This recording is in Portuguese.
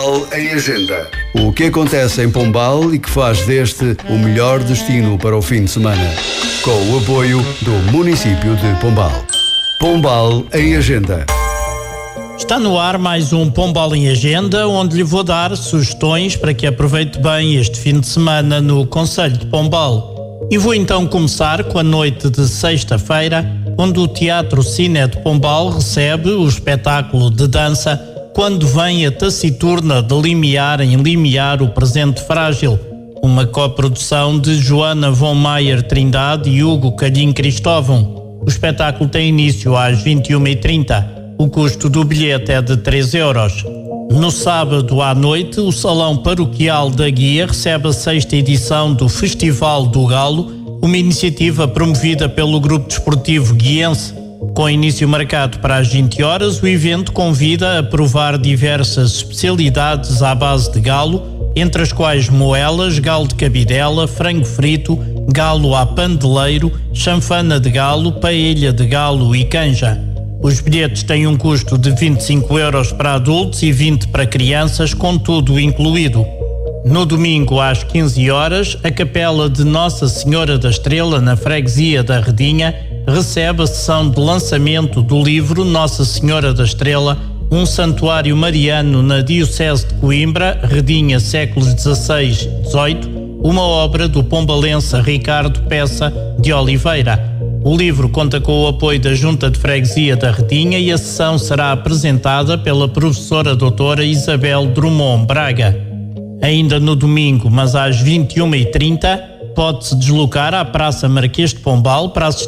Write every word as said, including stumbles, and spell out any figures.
Pombal em Agenda. O que acontece em Pombal e que faz deste o melhor destino para o fim de semana. Com o apoio do município de Pombal. Pombal em Agenda. Está no ar mais um Pombal em Agenda, onde lhe vou dar sugestões para que aproveite bem este fim de semana no concelho de Pombal. E vou então começar com a noite de sexta-feira, onde o Teatro Cine de Pombal recebe o espetáculo de dança Quando Vem a Taciturna de Limiar em Limiar o Presente Frágil, uma coprodução de Joana von Maier Trindade e Hugo Calhinho Cristóvão. O espetáculo tem início às vinte e uma e trinta. O custo do bilhete é de três euros. No sábado à noite, o Salão Paroquial da Guia recebe a sexta edição do Festival do Galo, uma iniciativa promovida pelo Grupo Desportivo Guiense. Com início marcado para as vinte horas, o evento convida a provar diversas especialidades à base de galo, entre as quais moelas, galo de cabidela, frango frito, galo à pandeleiro, chanfana de galo, paella de galo e canja. Os bilhetes têm um custo de vinte e cinco euros para adultos e vinte para crianças, com tudo incluído. No domingo, às quinze horas, a Capela de Nossa Senhora da Estrela, na freguesia da Redinha, recebe a sessão de lançamento do livro Nossa Senhora da Estrela, um santuário mariano na Diocese de Coimbra, Redinha, séculos dezasseis e dezoito, uma obra do pombalense Ricardo Peça de Oliveira. O livro conta com o apoio da Junta de Freguesia da Redinha e a sessão será apresentada pela professora doutora Isabel Drummond Braga. Ainda no domingo, mas às vinte e uma e trinta, pode-se deslocar à Praça Marquês de Pombal para assistir